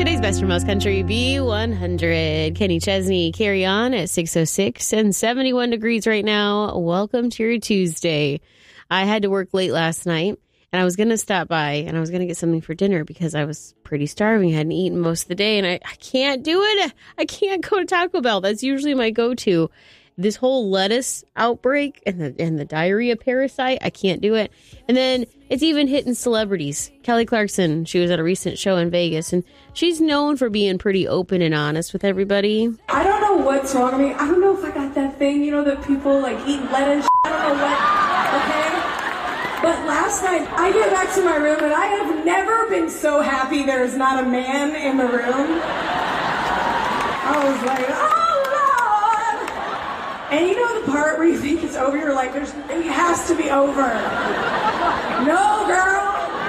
Today's Best from Most Country B100. Kenny Chesney, carry on at 6:06 and 71 degrees right now. Welcome to your Tuesday. I had to work late last night, and I was going to stop by, and I was going to get something for dinner because I was pretty starving. I hadn't eaten most of the day, and I can't do it. I can't go to Taco Bell. That's usually my go-to. This whole lettuce outbreak and the diarrhea parasite, I can't do it. And then it's even hitting celebrities. Kelly Clarkson, she was at a recent show in Vegas, and she's known for being pretty open and honest with everybody. I don't know what's wrong with me. I don't know if I got that thing, that people like eat lettuce. I don't know what, okay? But last night, I get back to my room, and I have never been so happy there's not a man in the room. I was like, oh! And you know the part where you think it's over, you're like, it has to be over. No, girl.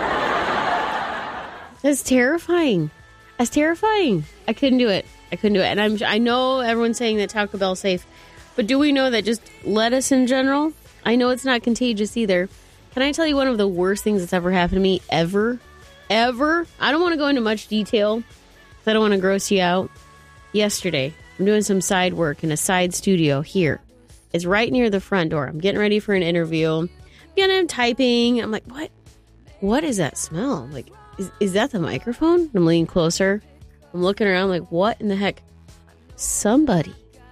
That's terrifying. That's terrifying. I couldn't do it. And I know everyone's saying that Taco Bell's safe, but do we know that just lettuce in general? I know it's not contagious either. Can I tell you one of the worst things that's ever happened to me ever? I don't want to go into much detail because I don't want to gross you out. Yesterday, I'm doing some side work in a side studio here. It's right near the front door. I'm getting ready for an interview. I'm typing. I'm like, what is that smell? I'm like, is that the microphone? I'm leaning closer. I'm looking around like, what in the heck? Somebody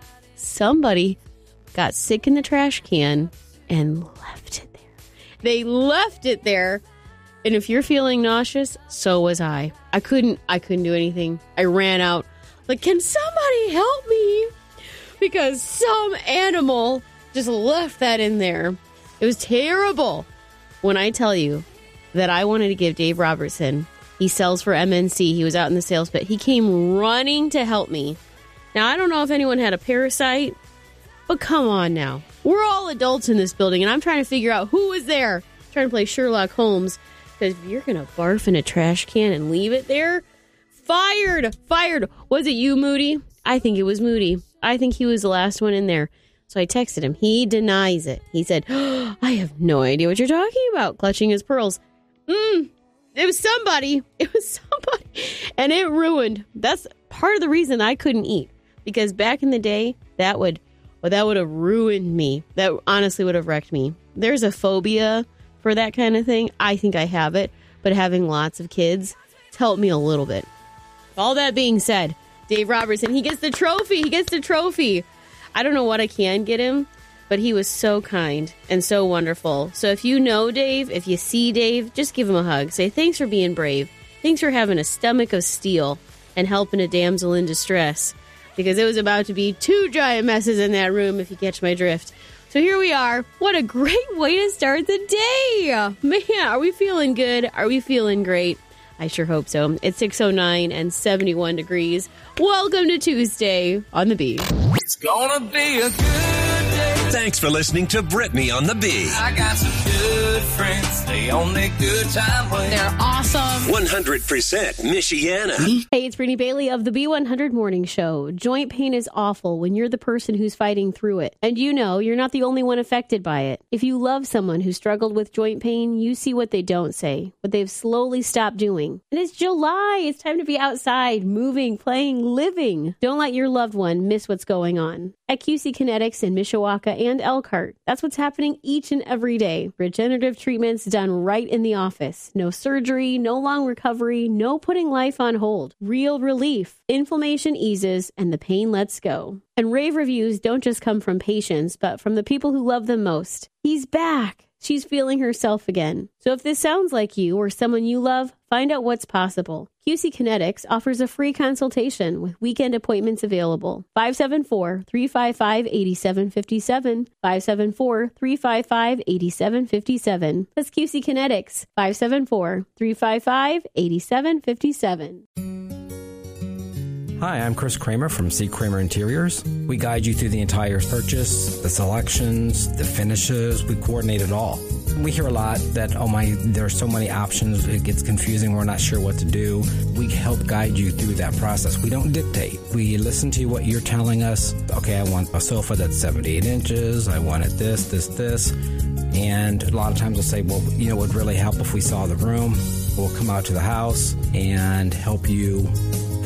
got sick in the trash can and left it there. They left it there. And if you're feeling nauseous, so was I. I couldn't do anything. I ran out. Like, can somebody help me? Because some animal just left that in there. It was terrible. When I tell you that I wanted to give Dave Robertson, he sells for MNC. He was out in the sales pit. He came running to help me. Now, I don't know if anyone had a parasite, but come on now. We're all adults in this building, and I'm trying to figure out who was there. I'm trying to play Sherlock Holmes. Because if you're going to barf in a trash can and leave it there, Fired. Was it you, Moody? I think it was Moody. I think he was the last one in there. So I texted him. He denies it. He said, I have no idea what you're talking about, clutching his pearls. It was somebody. And it ruined. That's part of the reason I couldn't eat. Because back in the day, that would have ruined me. That honestly would have wrecked me. There's a phobia for that kind of thing. I think I have it. But having lots of kids, it's helped me a little bit. All that being said, Dave Robertson, he gets the trophy. I don't know what I can get him, but he was so kind and so wonderful. So if you know Dave, if you see Dave, just give him a hug. Say, thanks for being brave. Thanks for having a stomach of steel and helping a damsel in distress. Because it was about to be two giant messes in that room, if you catch my drift. So here we are. What a great way to start the day. Man, are we feeling good? Are we feeling great? I sure hope so. It's 6:09 and 71 degrees. Welcome to Tuesday on the Bee. It's gonna be a good day. Thanks for listening to Brittany on the Bee. I got some good friends. They on their good time way. They're awesome. 100% Michiana. Hey, it's Brittany Bailey of the B100 Morning Show. Joint pain is awful when you're the person who's fighting through it. And you're not the only one affected by it. If you love someone who struggled with joint pain, you see what they don't say, what they've slowly stopped doing. And it's July. It's time to be outside, moving, playing, living. Don't let your loved one miss what's going on. At QC Kinetics in Mishawaka and Elkhart, that's what's happening each and every day. Regenerative treatments done right in the office. No surgery, no long recovery, no putting life on hold. Real relief. Inflammation eases and the pain lets go. And rave reviews don't just come from patients, but from the people who love them most. He's back. She's feeling herself again. So if this sounds like you or someone you love, find out what's possible. QC Kinetics offers a free consultation with weekend appointments available. 574-355-8757. 574-355-8757. That's QC Kinetics. 574-355-8757. Hi, I'm Chris Kramer from C. Kramer Interiors. We guide you through the entire purchase, the selections, the finishes. We coordinate it all. We hear a lot that, there are so many options, it gets confusing, we're not sure what to do. We help guide you through that process. We don't dictate. We listen to what you're telling us. Okay, I want a sofa that's 78 inches. I want it this. And a lot of times we'll say, it would really help if we saw the room. We'll come out to the house and help you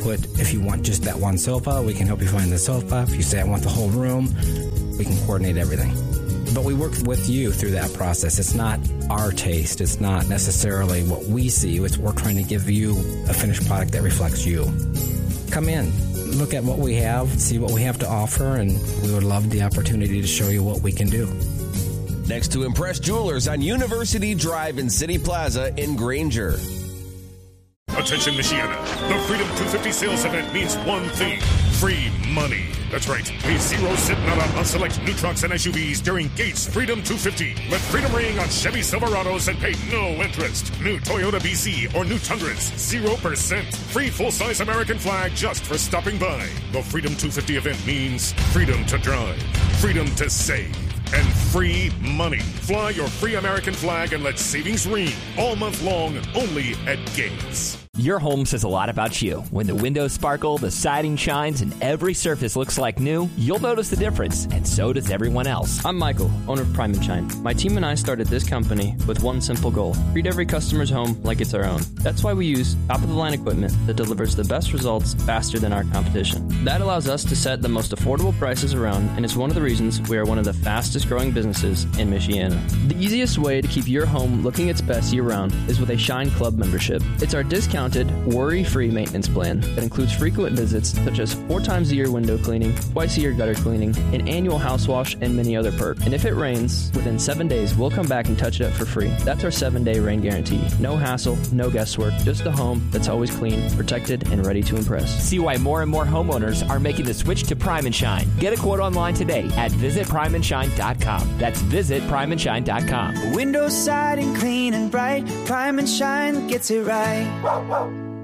input. If you want just that one sofa, we can help you find the sofa. If you say I want the whole room, we can coordinate everything. But we work with you through that process. It's not our taste. It's not necessarily what we see. We're trying to give you a finished product that reflects you. Come in, look at what we have, see what we have to offer, and we would love the opportunity to show you what we can do. Next to Impress Jewelers on University Drive in City Plaza in Granger. Attention, Michiana. The Freedom 250 sales event means one thing: free money. That's right. Pay zero cent on select new trucks and SUVs during Gates Freedom 250. Let freedom ring on Chevy Silverados and pay no interest. New Toyota BC or new Tundras, 0%. Free full-size American flag just for stopping by. The Freedom 250 event means freedom to drive, freedom to save, and free money. Fly your free American flag and let savings ring all month long only at Gates. Your home says a lot about you. When the windows sparkle, the siding shines, and every surface looks like new, you'll notice the difference, and so does everyone else. I'm Michael, owner of Prime & Shine. My team and I started this company with one simple goal: treat every customer's home like it's our own. That's why we use top-of-the-line equipment that delivers the best results faster than our competition. That allows us to set the most affordable prices around, and it's one of the reasons we are one of the fastest-growing businesses in Michiana. The easiest way to keep your home looking its best year-round is with a Shine Club membership. It's our discounted, worry-free maintenance plan that includes frequent visits such as 4 times a year window cleaning, twice a year gutter cleaning, an annual house wash, and many other perks. And if it rains, within 7 days, we'll come back and touch it up for free. That's our 7-day rain guarantee. No hassle, no guesswork, just a home that's always clean, protected, and ready to impress. See why more and more homeowners are making the switch to Prime & Shine. Get a quote online today at visitprimeandshine.com. That's visitprimeandshine.com. Windows, siding, clean and bright. Prime & Shine gets it right.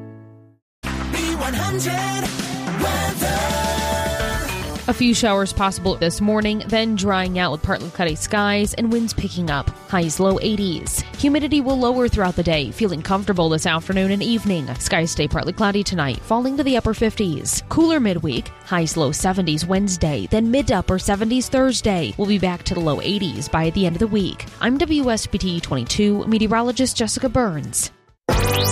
B100 weather. A few showers possible this morning, then drying out with partly cloudy skies and winds picking up. Highs low 80s. Humidity will lower throughout the day, feeling comfortable this afternoon and evening. Skies stay partly cloudy tonight, falling to the upper 50s. Cooler midweek. Highs low 70s Wednesday, then mid to upper 70s Thursday. We'll be back to the low 80s by the end of the week. I'm WSBT 22 meteorologist Jessica Burns.